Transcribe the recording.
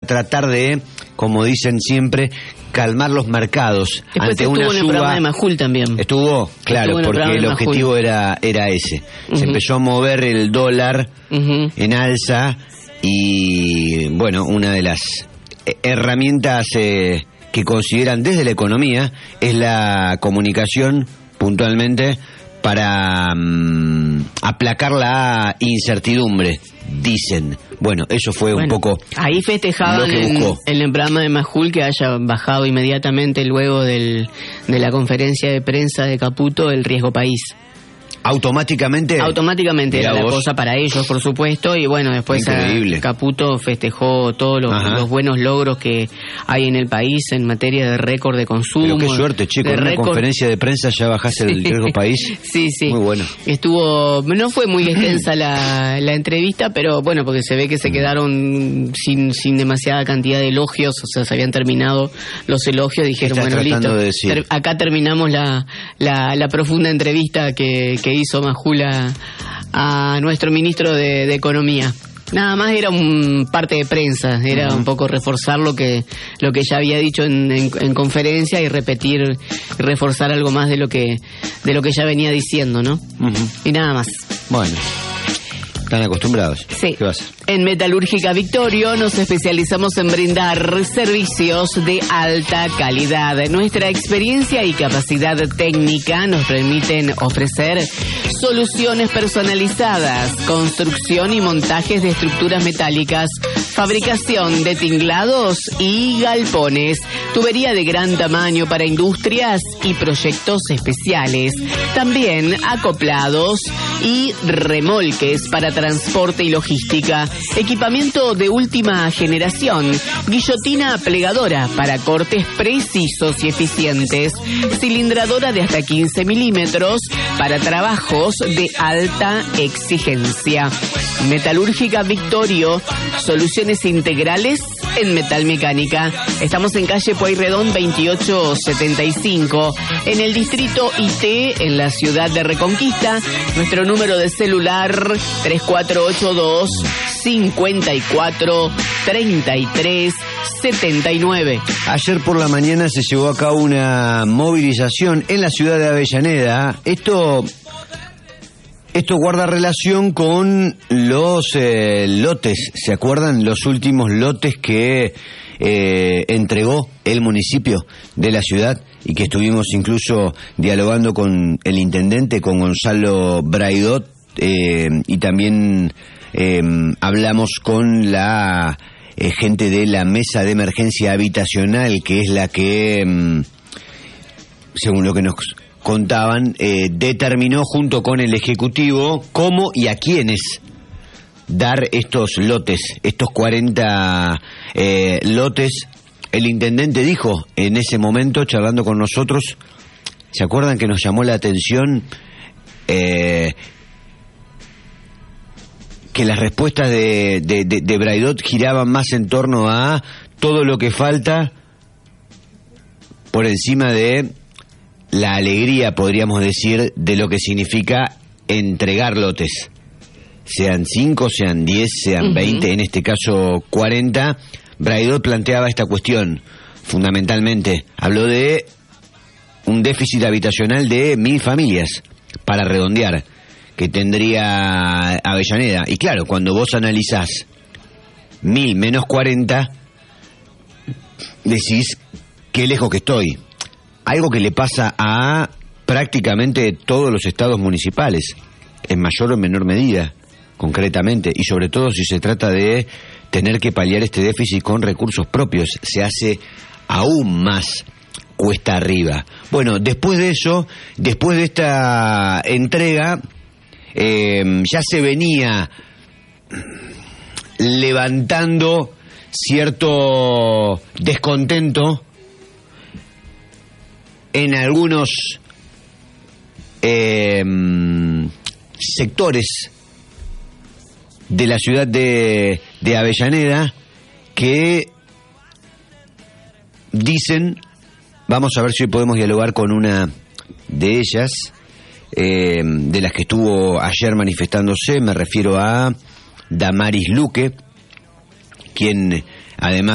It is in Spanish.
tratar de, como dicen siempre, calmar los mercados. Después ante una en el suba. programa de Majul también. Claro, porque el objetivo era ese. Se empezó a mover el dólar en alza y, bueno, una de las herramientas que consideran desde la economía es la comunicación, puntualmente, para aplacar la incertidumbre, dicen. Bueno, eso fue un poco ahí festejaban en el programa de Majul que haya bajado inmediatamente luego de la conferencia de prensa de Caputo el riesgo país. Automáticamente era la cosa para ellos, por supuesto, y bueno, después Caputo festejó todos los buenos logros que hay en el país en materia de récord de consumo. Pero qué suerte, chico, en una conferencia de prensa ya bajaste el riesgo país. Sí. Muy bueno. No fue muy extensa la entrevista, pero bueno, porque se ve que se quedaron sin demasiada cantidad de elogios, o sea, se habían terminado los elogios, dijeron, bueno, listo, acá terminamos la profunda entrevista que hizo Majul a nuestro ministro de Economía. Nada más era un parte de prensa, era un poco reforzar lo que ya había dicho en conferencia y reforzar algo más de lo que ya venía diciendo, ¿no? Y nada más. Bueno, están acostumbrados. Sí. ¿Qué va a hacer? En Metalúrgica Victorio nos especializamos en brindar servicios de alta calidad. Nuestra experiencia y capacidad técnica nos permiten ofrecer soluciones personalizadas, construcción y montajes de estructuras metálicas, fabricación de tinglados y galpones, tubería de gran tamaño para industrias y proyectos especiales, también acoplados y remolques para transporte y logística. Equipamiento de última generación, guillotina plegadora para cortes precisos y eficientes, cilindradora de hasta 15 milímetros para trabajos de alta exigencia. Metalúrgica Victorio, soluciones integrales en metalmecánica. Estamos en calle Pueyrredón 2875, en el distrito IT, en la ciudad de Reconquista. Nuestro número de celular 3482 54 33 79. Ayer por la mañana se llevó a cabo una movilización en la ciudad de Avellaneda. Esto guarda relación con los lotes. ¿Se acuerdan? Los últimos lotes que entregó el municipio de la ciudad y que estuvimos incluso dialogando con el intendente, con Gonzalo Braidot, y también hablamos con la gente de la mesa de emergencia habitacional, que es la que, según lo que nos contaban, determinó junto con el Ejecutivo cómo y a quiénes dar estos lotes, estos 40 lotes. El intendente dijo en ese momento, charlando con nosotros, ¿se acuerdan que nos llamó la atención que las respuestas de Braidot giraban más en torno a todo lo que falta por encima de la alegría, podríamos decir, de lo que significa entregar lotes? Sean 5, sean 10, sean 20, en este caso 40. Braidot planteaba esta cuestión, fundamentalmente. Habló de un déficit habitacional de 1.000 familias, para redondear, que tendría Avellaneda. Y claro, cuando vos analizás 1.000 menos 40, decís, qué lejos que estoy. Algo que le pasa a prácticamente todos los estados municipales, en mayor o menor medida, concretamente, y sobre todo si se trata de tener que paliar este déficit con recursos propios, se hace aún más cuesta arriba. Bueno, después de eso, después de esta entrega, ya se venía levantando cierto descontento en algunos sectores de la ciudad de Avellaneda, que dicen, vamos a ver si podemos dialogar con una de ellas, de las que estuvo ayer manifestándose. Me refiero a Damaris Luque, quien además